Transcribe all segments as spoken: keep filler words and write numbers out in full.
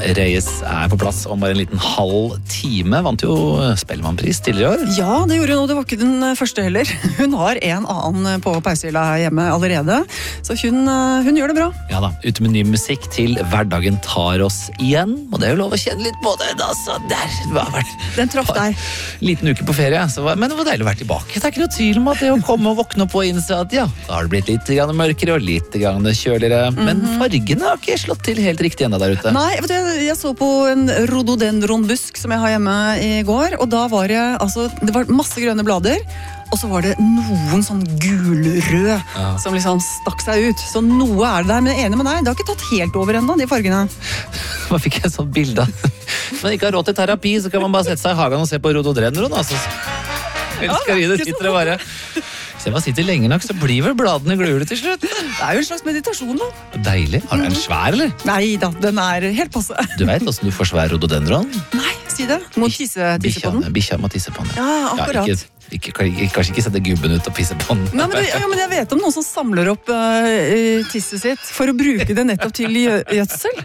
Reyes er på plass om bare en liten halv time. Vant jo Spellemannpris tidligere i år. Ja, det gjorde hun, og det var ikke den første heller. Hun har en annen på pausehylla her hjemme allerede, så hun, hun gjør det bra. Ja da, ute med ny musikk til Hverdagen tar oss igjen. Og det er jo lov å kjenne litt på det, da, så der var det. Den traff deg. Liten uke på ferie, så var, men det var deilig å være tilbake. Det er ikke noe tvil om at det å komme og våkne opp og innse at ja, da har det blitt litt grann mørkere og litt grann kjøligere. Men fargene har ikke slått til helt riktig enda der ute. Nei, vet du, jeg så på en rhododendronbusk som jeg har hjemme i går, og da var det, altså, det var masse grønne blader, og så var det noen sånn gulrød ja. Som liksom stakk seg ut. Så noe er det der, men jeg er enig med deg, det har ikke tatt helt over enda, de fargene. Man fikk et sånt bilde. Hvis man ikke har råd til terapi, så kan man bare sette seg i hagen og se på rhododendron, altså. Elsker vi det, sitter det bare. Hvis jeg bare sitter lenge nok, så blir vel bladene glule til slutt. Det er jo en slags meditasjon da. Deilig. Har du en svær, eller? Nei da, den er helt passe. Du vet hvordan du får svær rhododendron? Nei, si det. Må tisse, tisse på den. Bikkja må tisse på den. Ja, akkurat. Ja, ikke, ikke, kanskje ikke sette gubben ut og pisse på den. Nei, men, det, ja, men jeg vet om noen som samler opp uh, tisset sitt for å bruke det nettopp til gjødsel.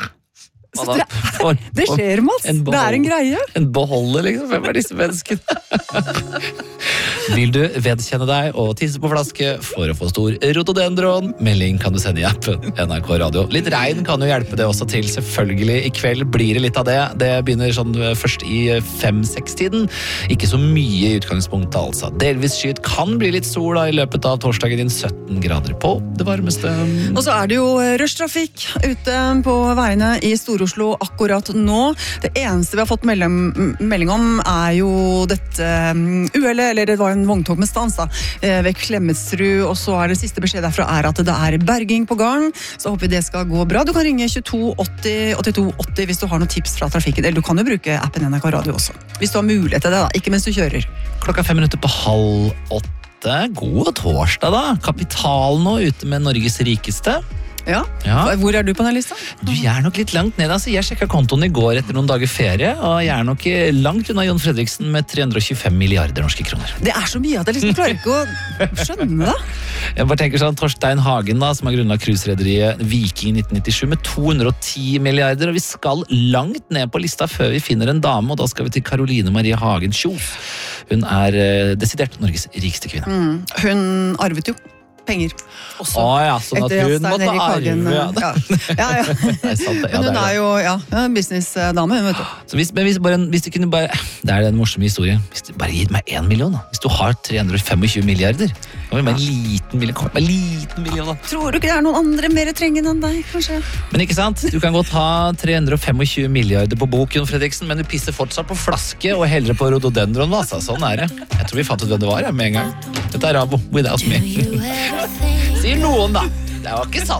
Så det, er, det skjer, Mats. Det er en greie. En beholder, liksom. Hvem er disse menneskene? Vil du vedkjenne deg og tisse på flaske for å få stor rhododendron? Melding kan du sende i appen N R K Radio. Litt regn kan jo hjelpe det også til, selvfølgelig. I kveld blir det litt av det. Det begynner sånn først i fem-seks-tiden. Ikke så mye i utgangspunktet, altså. Delvis skyet kan bli litt sol da, i løpet av torsdagen din. sytten grader på det varmeste. Og så er det jo rushtrafikk ute på veiene i Stor-Oslo akkurat nå. Det eneste vi har fått melding, melding om er jo dette uhellet, eller det var en vogntog med stans da, ved Klemetsrud, og så er det siste beskjed derfra er at det er berging på gang, så håper vi det skal gå bra. Du kan ringe tjueto åtti åttito åtti hvis du har noen tips fra trafikken, eller du kan jo bruke appen N R K Radio også, hvis du har mulighet til det da, ikke mens du kjører. Klokka fem minutter på halv åtte, god torsdag da, Kapital nå ute med Norges rikeste. Ja. ja, hvor er du på den lista? Du, jeg er nok litt langt ned, altså. Jeg sjekket kontoen i går etter noen dager ferie, og jeg er nok langt unna Jon Fredriksen med tre hundre og tjuefem milliarder norske kroner. Det er så mye at jeg liksom klarer ikke å skjønne det. Jeg bare tenker sånn, Torstein Hagen da, som har grunnet cruiserederiet Viking i nitten nittisju med to hundre og ti milliarder, og vi skal langt ned på lista før vi finner en dame, og da skal vi til Caroline Marie Hagen Kjos. Hun er eh, desidert Norges rikeste kvinne. Mm, hun arvet jo penger også. Å ja, sånn at hun måtte arve. Ja, ja, ja. ja. Det er sant, det. Ja, men hun det er, er jo ja, businessdame, hun vet du. Så hvis, men hvis, bare, hvis du kunne bare, det er den morsomme historien, hvis du bare gir meg en million da, hvis du har tre hundre og tjuefem milliarder, da vil meg en liten million, kom med en liten million da. Tror du ikke det er noen andre mer trengende enn deg, kanskje? Men ikke sant, du kan godt ha tre hundre og tjuefem milliarder på bok, Jon Fredriksen, men du pisser fortsatt på flaske og heller på rhododendron, altså. Sånn er det. Jeg tror vi fattet hvem det var, ja, med en gang. Dette er Rabo, Without Me. Sier noen da, det var ikke sant.